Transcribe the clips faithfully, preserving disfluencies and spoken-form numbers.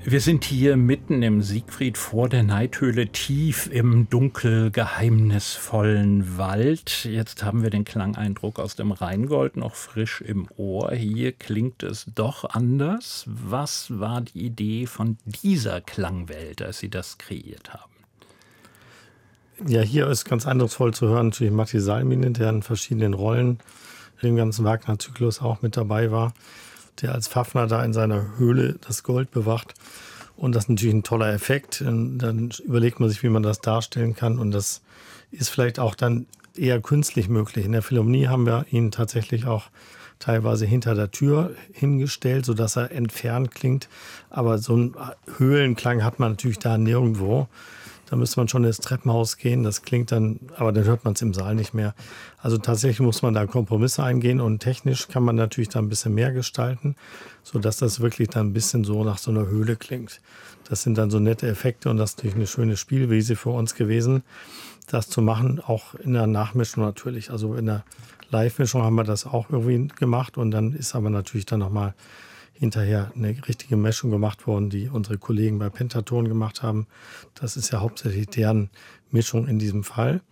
Wir sind hier mitten im Siegfried vor der Neithöhle, tief im dunkel geheimnisvollen Wald. Jetzt haben wir den Klangeindruck aus dem Rheingold noch frisch im Ohr. Hier klingt es doch anders. Was war die Idee von dieser Klangwelt, als Sie das kreiert haben? Ja, hier ist ganz eindrucksvoll zu hören, natürlich Matti Salminen, der in verschiedenen Rollen im ganzen Wagner-Zyklus auch mit dabei war, der als Fafner da in seiner Höhle das Gold bewacht. Und das ist natürlich ein toller Effekt. Und dann überlegt man sich, wie man das darstellen kann. Und das ist vielleicht auch dann eher künstlich möglich. In der Philharmonie haben wir ihn tatsächlich auch teilweise hinter der Tür hingestellt, sodass er entfernt klingt. Aber so einen Höhlenklang hat man natürlich da nirgendwo. Da müsste man schon ins Treppenhaus gehen. Das klingt dann, aber dann hört man es im Saal nicht mehr. Also tatsächlich muss man da Kompromisse eingehen und technisch kann man natürlich da ein bisschen mehr gestalten, sodass das wirklich dann ein bisschen so nach so einer Höhle klingt. Das sind dann so nette Effekte und das ist natürlich eine schöne Spielwiese für uns gewesen, das zu machen, auch in der Nachmischung natürlich. Also in der Live-Mischung haben wir das auch irgendwie gemacht und dann ist aber natürlich dann nochmal hinterher eine richtige Mischung gemacht worden, die unsere Kollegen bei Pentaton gemacht haben. Das ist ja hauptsächlich deren Mischung in diesem Fall.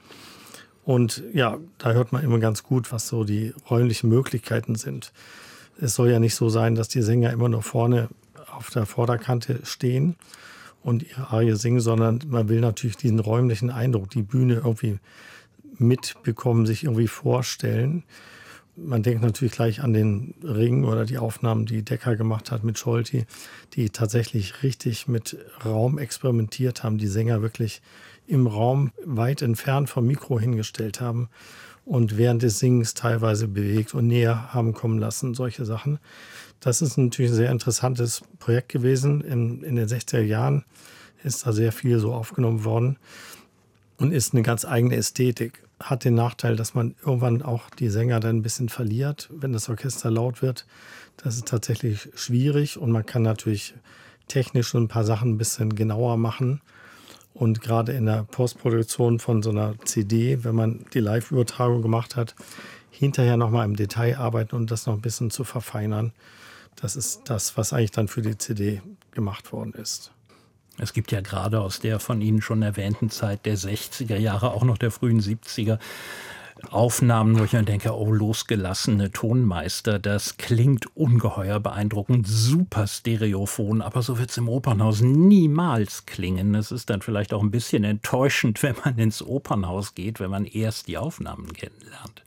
Und ja, da hört man immer ganz gut, was so die räumlichen Möglichkeiten sind. Es soll ja nicht so sein, dass die Sänger immer nur vorne auf der Vorderkante stehen und ihre Arie singen, sondern man will natürlich diesen räumlichen Eindruck, die Bühne irgendwie mitbekommen, sich irgendwie vorstellen. Man denkt natürlich gleich an den Ring oder die Aufnahmen, die Decker gemacht hat mit Scholti, die tatsächlich richtig mit Raum experimentiert haben, die Sänger wirklich im Raum weit entfernt vom Mikro hingestellt haben und während des Singens teilweise bewegt und näher haben kommen lassen, solche Sachen. Das ist natürlich ein sehr interessantes Projekt gewesen. In, in den sechziger Jahren ist da sehr viel so aufgenommen worden und ist eine ganz eigene Ästhetik. Hat den Nachteil, dass man irgendwann auch die Sänger dann ein bisschen verliert, wenn das Orchester laut wird. Das ist tatsächlich schwierig und man kann natürlich technisch schon ein paar Sachen ein bisschen genauer machen. Und gerade in der Postproduktion von so einer C D, wenn man die Live-Übertragung gemacht hat, hinterher nochmal im Detail arbeiten und das noch ein bisschen zu verfeinern. Das ist das, was eigentlich dann für die C D gemacht worden ist. Es gibt ja gerade aus der von Ihnen schon erwähnten Zeit der sechziger Jahre, auch noch der frühen siebziger, Aufnahmen, wo ich dann denke, oh, losgelassene Tonmeister, das klingt ungeheuer beeindruckend, super stereophon, aber so wird es im Opernhaus niemals klingen. Es ist dann vielleicht auch ein bisschen enttäuschend, wenn man ins Opernhaus geht, wenn man erst die Aufnahmen kennenlernt.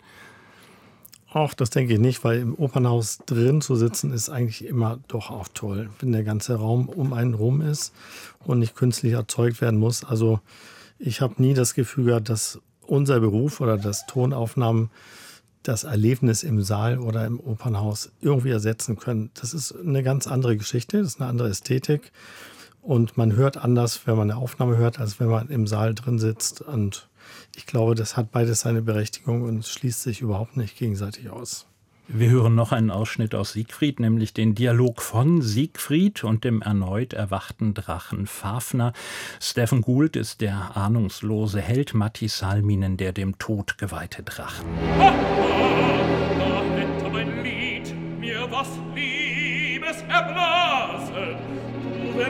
Ach, das denke ich nicht, weil im Opernhaus drin zu sitzen ist eigentlich immer doch auch toll, wenn der ganze Raum um einen rum ist und nicht künstlich erzeugt werden muss. Also ich habe nie das Gefühl gehabt, dass unser Beruf oder das Tonaufnahmen das Erlebnis im Saal oder im Opernhaus irgendwie ersetzen können. Das ist eine ganz andere Geschichte, das ist eine andere Ästhetik und man hört anders, wenn man eine Aufnahme hört, als wenn man im Saal drin sitzt. Und ich glaube, das hat beides seine Berechtigung und schließt sich überhaupt nicht gegenseitig aus. Wir hören noch einen Ausschnitt aus Siegfried, nämlich den Dialog von Siegfried und dem erneut erwachten Drachen Fafner. Stephen Gould ist der ahnungslose Held, Matti Salminen der dem Tod geweihte Drachen. Ha, ha, da hätte mein Lied mir was Liebes erblasen.